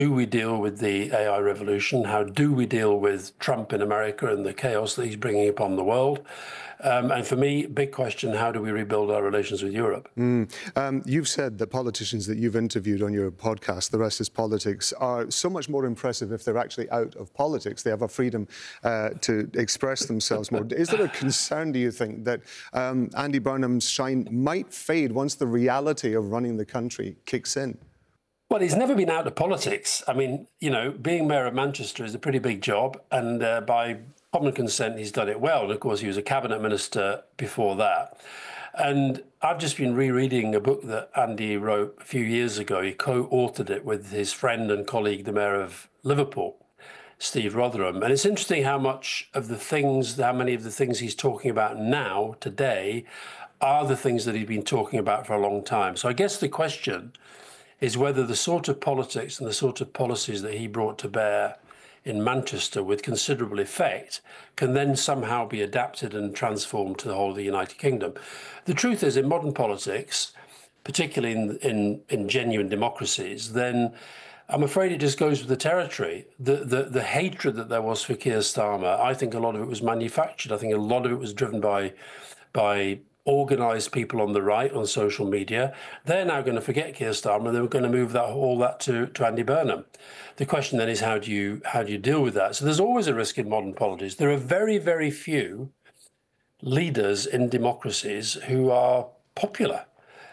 do we deal with the AI revolution? How do we deal with Trump in America and the chaos that he's bringing upon the world? And for me, big question, how do we rebuild our relations with Europe? You've said that politicians that you've interviewed on your podcast, The Rest is Politics, are so much more impressive if they're actually out of politics. They have a freedom to express themselves more. Is there a concern, do you think, that Andy Burnham's shine might fade once the reality of running the country kicks in? Well, he's never been out of politics. I mean, you know, being mayor of Manchester is a pretty big job, and by common consent, he's done it well. And of course, he was a cabinet minister before that. And I've just been rereading a book that Andy wrote a few years ago. He co-authored it with his friend and colleague, the mayor of Liverpool, Steve Rotherham. And it's interesting how many of the things he's talking about now, today, are the things that he's been talking about for a long time. So I guess the question is whether the sort of politics and the sort of policies that he brought to bear in Manchester with considerable effect can then somehow be adapted and transformed to the whole of the United Kingdom. The truth is, in modern politics, particularly in genuine democracies, then I'm afraid it just goes with the territory. The hatred that there was for Keir Starmer, I think a lot of it was manufactured. I think a lot of it was driven by organised people on the right on social media. They're now going to forget Keir Starmer. They're going to move all that to Andy Burnham. The question then is how do you deal with that? So there's always a risk in modern politics. There are very, very few leaders in democracies who are popular.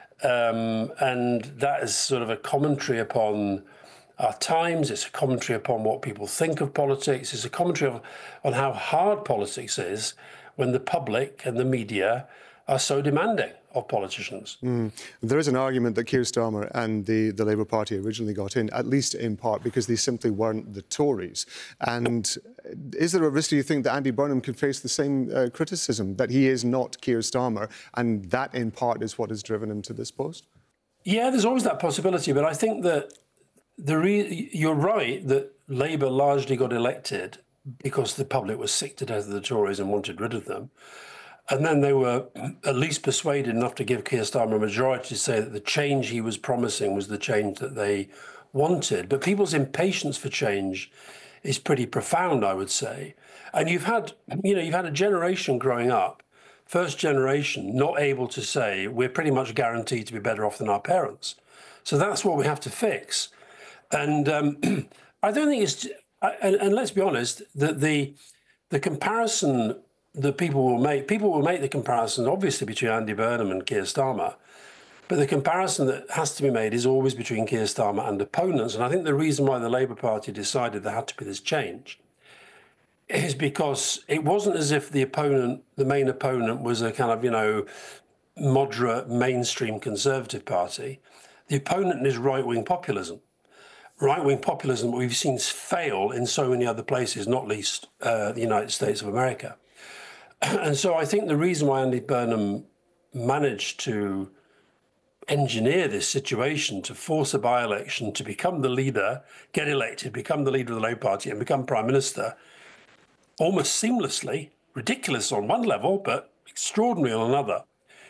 And that is sort of a commentary upon our times. It's a commentary upon what people think of politics. It's a commentary on how hard politics is when the public and the media are so demanding of politicians. There is an argument that Keir Starmer and the Labour Party originally got in, at least in part, because they simply weren't the Tories. And is there a risk, do you think, that Andy Burnham could face the same criticism, that he is not Keir Starmer, and that, in part, is what has driven him to this post? Yeah, there's always that possibility, but I think that you're right that Labour largely got elected because the public was sick to death of the Tories and wanted rid of them. And then they were at least persuaded enough to give Keir Starmer a majority to say that the change he was promising was the change that they wanted. But people's impatience for change is pretty profound, I would say. And you've had a generation growing up, first generation, not able to say we're pretty much guaranteed to be better off than our parents. So that's what we have to fix. And I don't think it's, and let's be honest, that the comparison that people will make the comparison, obviously, between Andy Burnham and Keir Starmer. But the comparison that has to be made is always between Keir Starmer and opponents. And I think the reason why the Labour Party decided there had to be this change is because it wasn't as if the main opponent, was a kind of, moderate, mainstream Conservative party. The opponent is right-wing populism. Right-wing populism we've seen fail in so many other places, not least the United States of America. And so I think the reason why Andy Burnham managed to engineer this situation, to force a by-election, to become the leader, get elected, become the leader of the Labour Party and become Prime Minister, almost seamlessly, ridiculous on one level, but extraordinary on another,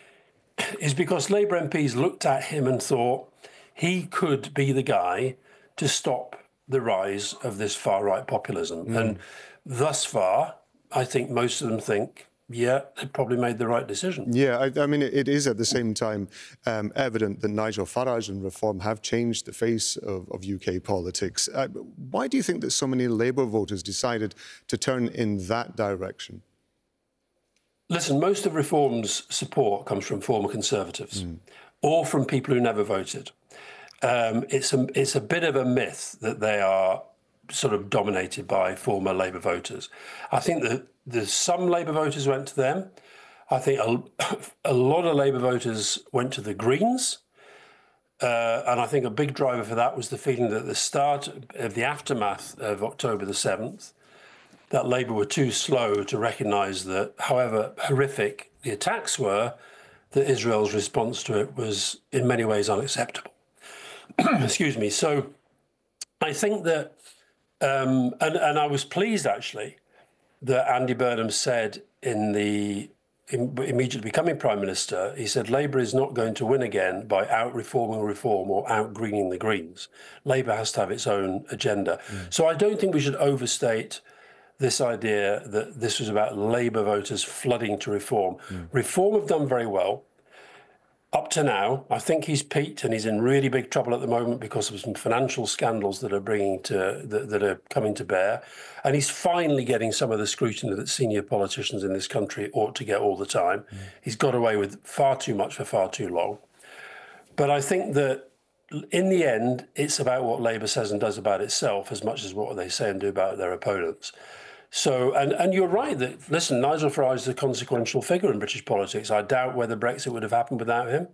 is because Labour MPs looked at him and thought he could be the guy to stop the rise of this far-right populism. And thus far, I think most of them think, yeah, they probably made the right decision. Yeah, I mean, it is at the same time evident that Nigel Farage and Reform have changed the face of UK politics. Why do you think that so many Labour voters decided to turn in that direction? Listen, most of Reform's support comes from former Conservatives or from people who never voted. It's a bit of a myth that they are sort of dominated by former Labour voters. I think that some Labour voters went to them. I think a lot of Labour voters went to the Greens. And I think a big driver for that was the feeling that at the start of the aftermath of October the 7th, that Labour were too slow to recognise that, however horrific the attacks were, that Israel's response to it was in many ways unacceptable. Excuse me. So I think that, and I was pleased actually that Andy Burnham said in the immediately becoming Prime Minister, he said Labour is not going to win again by out-reforming reform or out-greening the Greens. Labour has to have its own agenda. So I don't think we should overstate this idea that this was about Labour voters flooding to Reform. Reform have done very well. Up to now, I think he's peaked and he's in really big trouble at the moment because of some financial scandals that are that are coming to bear. And he's finally getting some of the scrutiny that senior politicians in this country ought to get all the time. He's got away with far too much for far too long. But I think that in the end, it's about what Labour says and does about itself as much as what they say and do about their opponents. So, and you're right that, listen, Nigel Farage is a consequential figure in British politics. I doubt whether Brexit would have happened without him.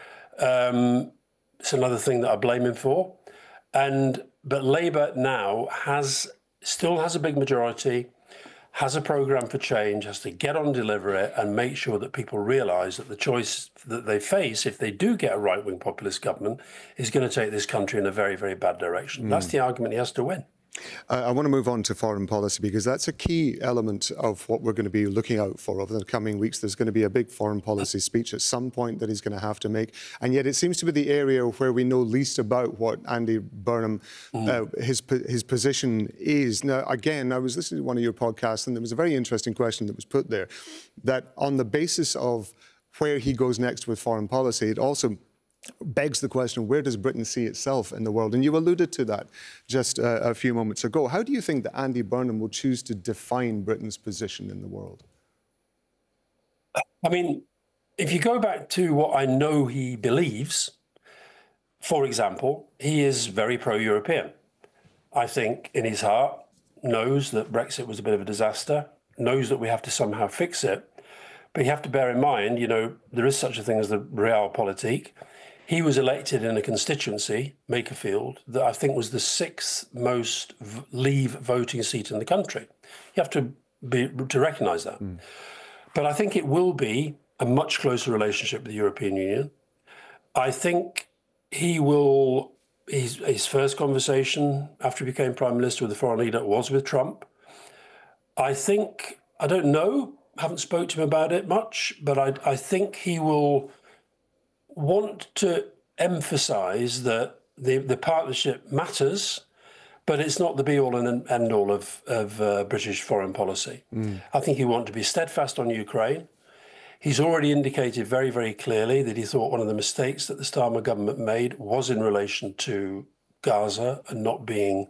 It's another thing that I blame him for. But Labour now still has a big majority, has a programme for change, has to get on, deliver it, and make sure that people realise that the choice that they face, if they do get a right-wing populist government, is going to take this country in a very, very bad direction. That's the argument he has to win. I want to move on to foreign policy because that's a key element of what we're going to be looking out for over the coming weeks. There's going to be a big foreign policy speech at some point that he's going to have to make. And yet it seems to be the area where we know least about what Andy Burnham, his position is. Now, again, I was listening to one of your podcasts and there was a very interesting question that was put there, that on the basis of where he goes next with foreign policy, it also begs the question, where does Britain see itself in the world? And you alluded to that just a few moments ago. How do you think that Andy Burnham will choose to define Britain's position in the world? I mean, if you go back to what I know he believes, for example, he is very pro-European. I think in his heart knows that Brexit was a bit of a disaster, knows that we have to somehow fix it. But you have to bear in mind, you know, there is such a thing as the realpolitik. He was elected in a constituency, Makerfield, that I think was the 6th most Leave voting seat in the country. You have to recognise that. But I think it will be a much closer relationship with the European Union. I think he will, his first conversation after he became Prime Minister with the foreign leader was with Trump. I don't know, haven't spoke to him about it much, but I think he will want to emphasise that the partnership matters, but it's not the be-all and end-all of British foreign policy. I think he wants to be steadfast on Ukraine. He's already indicated very, very clearly that he thought one of the mistakes that the Starmer government made was in relation to Gaza and not being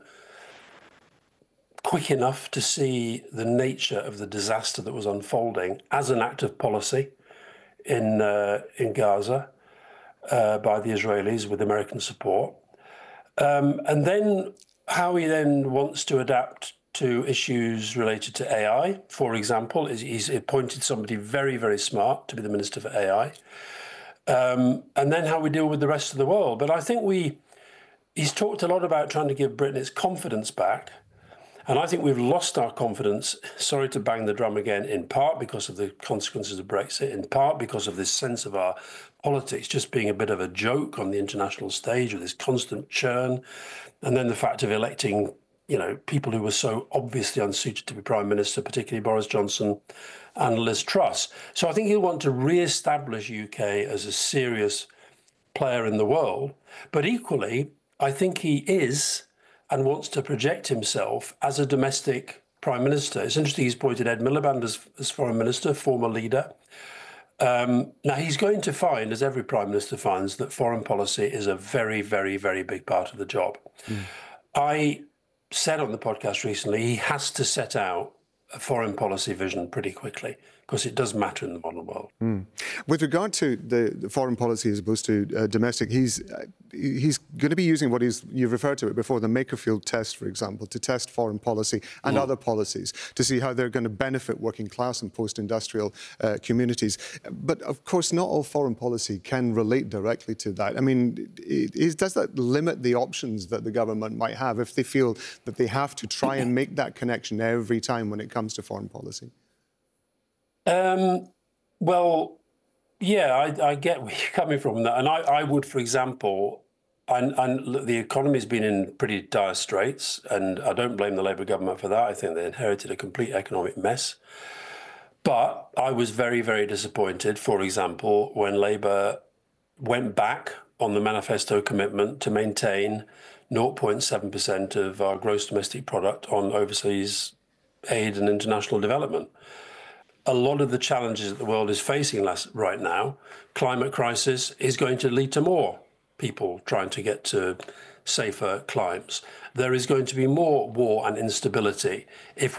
quick enough to see the nature of the disaster that was unfolding as an act of policy in Gaza. By the Israelis with American support. And then how he then wants to adapt to issues related to AI, for example, is he's appointed somebody very, very smart to be the Minister for AI. And then how we deal with the rest of the world. But I think he's talked a lot about trying to give Britain its confidence back. And I think we've lost our confidence, sorry to bang the drum again, in part because of the consequences of Brexit, in part because of this sense of our politics just being a bit of a joke on the international stage with this constant churn. And then the fact of electing, you know, people who were so obviously unsuited to be Prime Minister, particularly Boris Johnson and Liz Truss. So I think he'll want to re-establish UK as a serious player in the world. But equally, I think he is and wants to project himself as a domestic Prime Minister. It's interesting he's appointed Ed Miliband as Foreign Minister, former leader. Now, he's going to find, as every Prime Minister finds, that foreign policy is a very, very, very big part of the job. I said on the podcast recently, he has to set out a foreign policy vision pretty quickly because it does matter in the modern world. With regard to the foreign policy as opposed to domestic, he's going to be using what you've referred to it before, the Makerfield test, for example, to test foreign policy and other policies to see how they're going to benefit working class and post-industrial communities. But of course, not all foreign policy can relate directly to that. I mean, does that limit the options that the government might have if they feel that they have to try and make that connection every time when it comes to foreign policy? Well, yeah, I get where you're coming from that. And I would, for example, and the economy's been in pretty dire straits, and I don't blame the Labour government for that. I think they inherited a complete economic mess. But I was very, very disappointed, for example, when Labour went back on the manifesto commitment to maintain 0.7% of our gross domestic product on overseas aid and international development. A lot of the challenges that the world is facing right now, climate crisis, is going to lead to more people trying to get to safer climes. There is going to be more war and instability if